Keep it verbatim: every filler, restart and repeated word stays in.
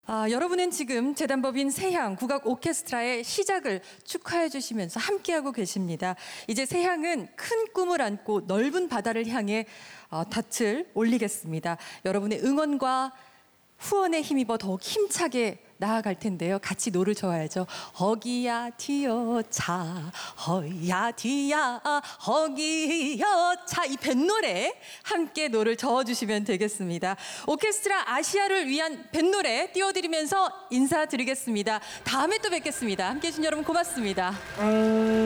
아, 여러분은 지금 재단법인 세향 국악 오케스트라의 시작을 축하해 주시면서 함께하고 계십니다. 이제 세향은 큰 꿈을 안고 넓은 바다를 향해 어, 닻을 올리겠습니다. 여러분의 응원과 후원에 힘입어 더욱 힘차게 나아갈 텐데요. 같이 노를 저어야죠. 허기야 디어차 허야 디야 허기여차, 이 뱃노래 함께 노를 저어주시면 되겠습니다. 오케스트라 아시아를 위한 뱃노래 띄워드리면서 인사드리겠습니다. 다음에 또 뵙겠습니다. 함께해 주신 여러분 고맙습니다.